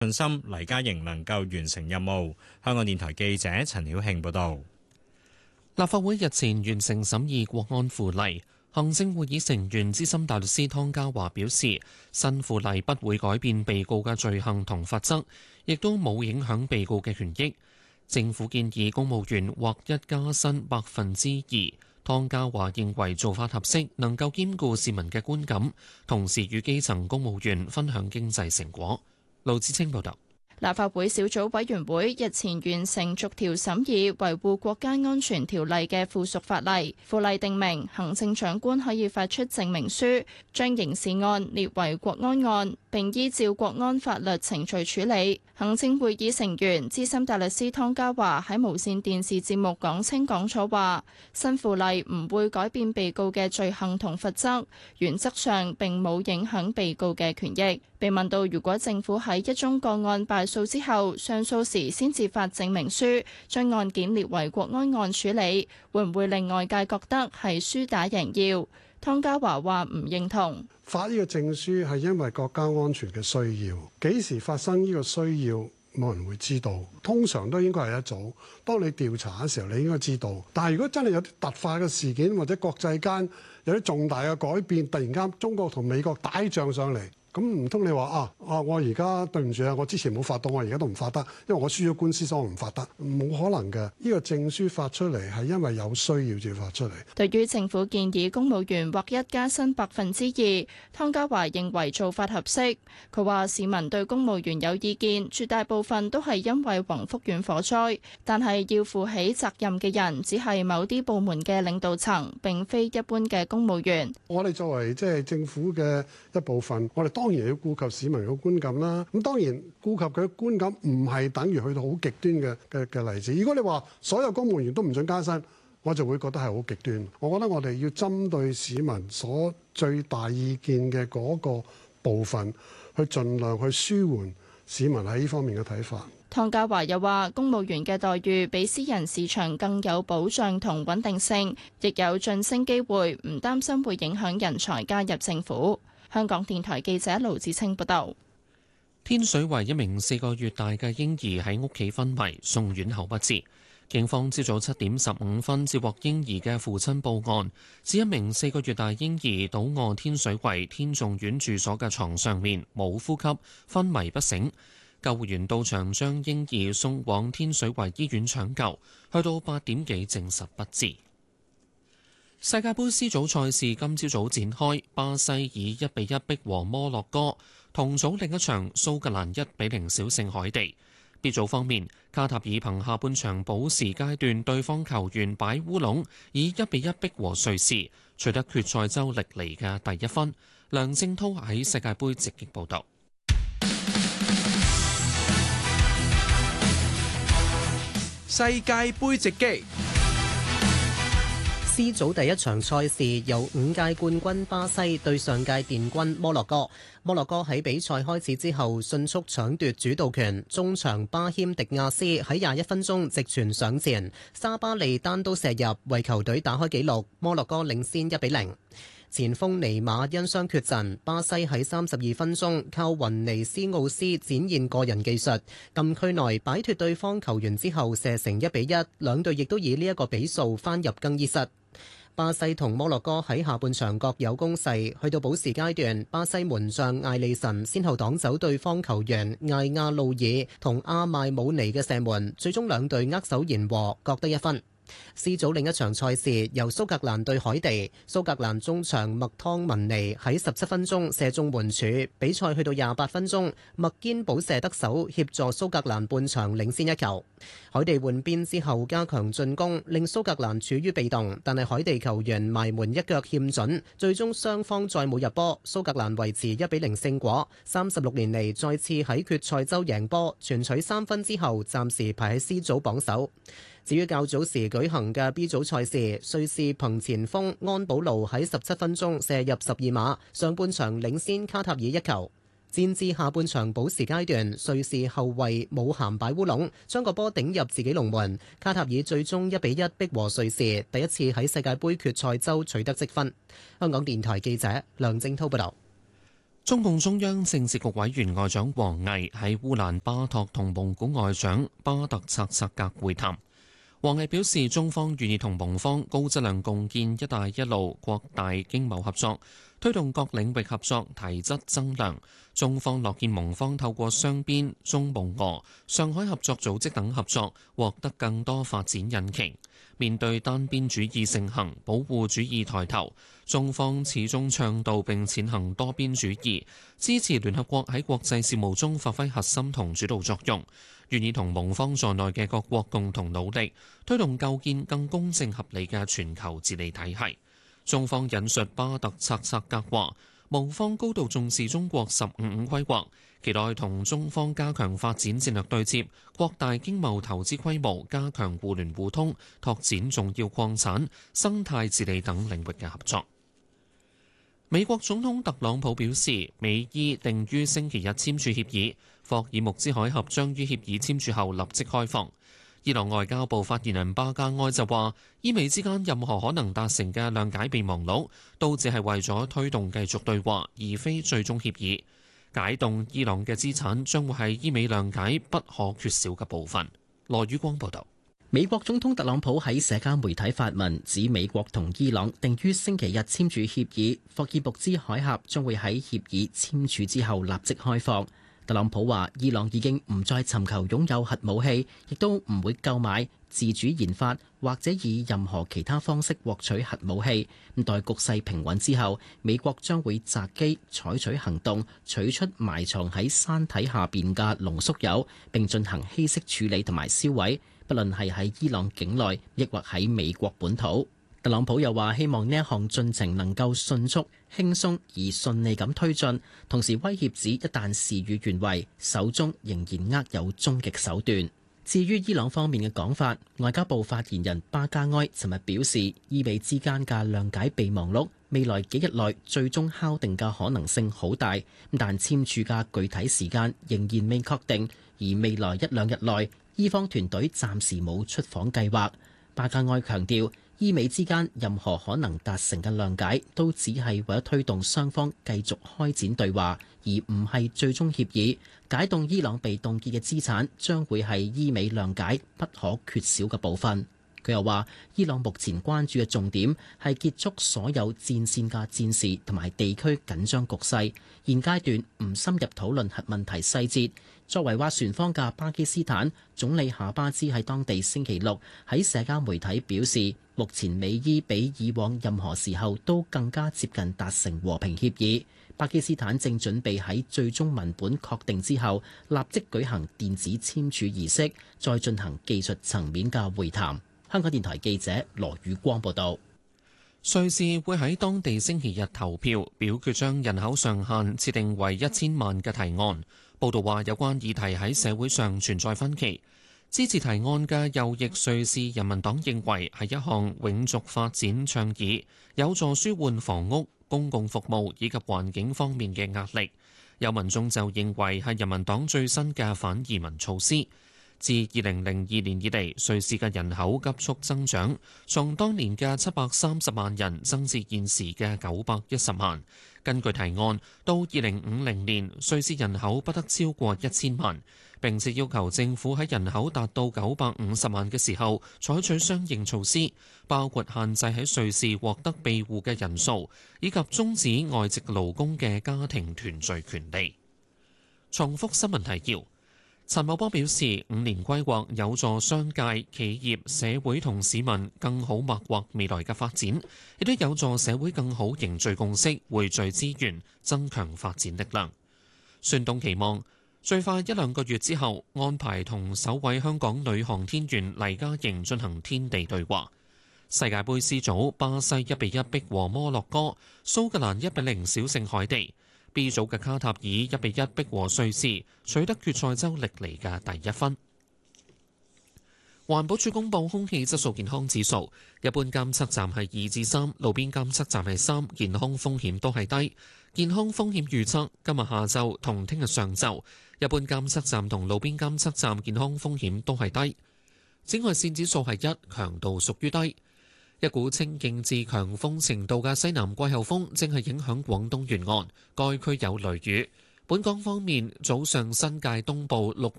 信心黎嘉瑩能夠完成任務。香港電台記者陳曉慶報導。 立法會日前完成審議國安附例，行政會議成員資深大律師湯家驊表示，新附例不會改變被告嘅罪行同罰則，亦都冇影響被告嘅權益。政府建議公務員劃一加薪2%，湯家驊認為做法合適，能夠兼顧市民嘅觀感，同時與基層公務員分享經濟成果。盧志清報道。 立法會小組委員會日前完成逐條審議維護國家安全條例嘅附屬法例。附例定明，行政長官可以發出證明書，將刑事案列為國安案，並依照國安法律程序處理。行政會議成員資深大律師湯家驊喺無線電視節目講清講楚話，新附例唔會改變被告嘅罪行同罰則，原則上並冇影響被告嘅權益。被問到如果政府喺一宗個案敗訴之後，上訴時先至發證明書，將案件列為國安案處理，會唔會令外界覺得係輸打贏要？湯家驊話唔認同。 發呢個證書係因為國家安全嘅需要，幾時發生呢個需要，冇人會知道。通常都應該係一早，當你調查嘅時候，你應該知道。但係如果真係有啲突發嘅事件，或者國際間有啲重大嘅改變，突然間中國同美國打仗上嚟。咁唔通你話我而家對唔住啊，我之前冇發到，我而家都唔發得，因為我輸咗官司，所以我唔發得，冇可能嘅。呢個證書發出嚟係因為有需要至發出嚟。 對於政府建議公務員劃一加薪2%，湯家驊認為做法合適。佢話市民對公務員有意見，絕大部分都係因為宏福苑火災，但係要負起責任嘅人只係某啲部門嘅領導層，並非一般嘅公務員。 我哋作為政府嘅一部分，我哋當然要顧及市民嘅觀感啦。咁當然顧及佢嘅觀感唔係等於去到好極端嘅例子。如果你話所有公務員都唔准加薪，我就會覺得係好極端。我覺得我哋要針對市民所最大意見嘅嗰個部分，去盡量去舒緩市民喺呢方面嘅睇法。 湯家驊又話，公務員嘅待遇比私人市場更有保障同穩定性，亦有晉升機會，唔擔心會影響人才加入政府。香港電台記者盧志清報道。 天水圍一名4個月大嘅嬰兒喺屋企昏迷，送院後不治。警方朝早7點15分接獲嬰兒嘅父親報案，指一名4個月大嬰兒倒臥天水圍天頌苑住所嘅床上面，冇呼吸，昏迷不醒。救護員到場將嬰兒送往天水圍醫院搶救，去到8點幾證實不治。世界盃 C 組賽事今朝早展開，巴西以1-1逼和摩洛哥，同組另一場蘇格蘭1-0小勝海地。B 組方面，卡塔爾憑下半場補時階段對方球員擺烏龍，以1-1逼和瑞士，取得決賽周歷嚟嘅第1分。梁正濤喺世界盃直擊報導。 世界盃直擊。 C 組第一場賽事由5屆冠軍巴西對上屆殿軍摩洛哥。摩洛哥喺比賽開始之後迅速搶奪主導權，中場巴謙迪亞斯喺21分鐘直傳上前，沙巴利單刀射入為球隊打開紀錄，摩洛哥領先1-0。前鋒尼馬因傷缺陣，巴西喺32分鐘靠雲尼斯奧斯展現個人技術，禁區內擺脫對方球員之後射成1-1，兩隊亦都以呢一個比數返入更衣室。巴西同摩洛哥喺下半場各有攻勢，去到補時階段，巴西門將艾利臣先後擋走對方球員艾亞路爾同阿邁姆尼嘅射門，最終兩隊握手言和，各得1分。C 組另一場賽事由蘇格蘭對海地，蘇格蘭中場麥湯文尼喺17分鐘射中門柱，比賽去到28分鐘，麥堅補射得手，協助蘇格蘭半場領先1球。海地換邊之後加強進攻，令蘇格蘭處於被動，但係海地球員埋門一腳欠準，最終雙方再冇入波，蘇格蘭維持1-0勝果，36年嚟再次喺決賽周贏波，全取3分之後暫時排喺 C 組榜首。至於較早時舉行嘅 B 組賽事，瑞士憑前鋒安保路喺17分鐘射入12碼，上半場領先卡塔爾1球。戰至下半場補時階段，瑞士後衛姆咸擺烏龍，將個波頂入自己龍門，卡塔爾最終1-1逼和瑞士，第一次喺世界盃決賽周取得積分。香港電台記者梁正滔報道。 中共中央政治局委員外長王毅喺烏蘭巴托同蒙古外長巴特察薩格會談。王毅表示，中方願意同蒙方高質量共建「一帶一路」擴大經貿合作，推動各領域合作提質增量。中方樂見蒙方透過雙邊、中蒙俄、上海合作組織等合作，獲得更多發展引擎。面對單邊主義盛行、保護主義抬頭，中方始終倡導並踐行多邊主義，支持聯合國喺國際事務中發揮核心同主導作用，願意同蒙方在內嘅各國共同努力，推動構建更公正合理嘅全球治理體系。中方引述巴特察薩格話，蒙方高度重視中國15規劃，期待同中方加強發展戰略對接，擴大經貿投資規模，加強互聯互通，拓展重要礦產、生態治理等領域嘅合作。美國總統特朗普表示，美伊定於星期日簽署協議，霍爾木茲海峽將於協議簽署後立即開放。伊朗外交部發言人巴加埃就話，伊美之間任何可能達成嘅諒解備忘錄，都只係為咗推動繼續對話，而非最終協議。解凍伊朗嘅資產將會係伊美諒解不可缺少嘅部分。羅宇光報道。 美國總統特朗普喺社交媒體發文，指美國同伊朗定於星期日簽署協議，霍爾木茲海峽將會喺協議簽署之後立即開放。特朗普話，伊朗已經唔再尋求擁有核武器，亦都唔會購買、自主研發或者以任何其他方式獲取核武器。待局勢平穩之後，美國將會擇機採取行動，取出埋藏喺山體下邊嘅濃縮鈾，並進行稀釋處理同埋銷毀，不論係喺伊朗境內，抑或喺美國本土。特朗普又話，希望呢一項進程能夠迅速、輕鬆而順利咁推進，同時威脅指一旦事與願違，手中仍然握有終極手段。至於伊朗方面嘅講法，外交部發言人巴加埃尋日表示，伊美之間嘅諒解備忘錄未來幾日內最終敲定嘅可能性好大，但簽署嘅具體時間仍然未確定，而未來一兩日內，伊方團隊暫時冇出訪計劃。巴加埃強調，伊美之間任何可能達成嘅諒解，都只係為咗推動雙方繼續開展對話，而唔係最終協議。解凍伊朗被凍結嘅資產，將會係伊美諒解不可缺少嘅部分。佢又話，伊朗目前關注嘅重點係結束所有戰線嘅戰事同埋地區緊張局勢，現階段唔深入討論核問題細節。作為斡旋方嘅巴基斯坦總理夏巴茲喺當地星期六喺社交媒體表示，目前美伊比以往任何時候都更加接近達成和平協議。巴基斯坦正準備喺最終文本確定之後，立即舉行電子簽署儀式，再進行技術層面嘅會談。香港電台記者羅宇光報道。 瑞士會喺當地星期日投票，表決將人口上限設定為1000萬嘅提案。報道話，有關議題喺社會上存在分歧。支持提案嘅右翼瑞士人民黨認為係一項永續發展倡議，有助舒緩房屋、公共服務以及環境方面嘅壓力。有民眾就認為係人民黨最新嘅反移民措施。自2002年以嚟，瑞士嘅人口急速增長，從當年嘅730萬人增至現時嘅910萬。根據提案，到2050年，瑞士人口不得超過1000萬，並且要求政府喺人口達到950萬嘅時候採取相應措施，包括限制喺瑞士獲得庇護嘅人數，以及終止外籍勞工嘅家庭團聚權利。重複新聞提要。陳茂波表示，5年規劃有助商界、企業、社會同市民更好擘劃未來嘅發展，亦都有助社會更好凝聚共識、匯聚資源、增強發展力量。孫東期望最快1-2個月之後安排同首位香港女航天員黎嘉瑩進行天地對話。世界盃 C 組，巴西1-1逼和摩洛哥，蘇格蘭1-0小勝海地。B 組嘅卡塔爾1-1逼和瑞士，取得決賽周歷嚟嘅第1分。環保署公布空氣質素健康指數，一般監測站係2至3，路邊監測站係3，健康風險都係低。健康風險預測今日下晝同聽日上晝，一般監測站同路邊監測站健康風險都係低。紫外線指數係1，強度屬於低。 一股清勁至強風程度嘅西南季候風正係影響廣東沿岸，該區有雷雨。本港方面，早上新界東部陸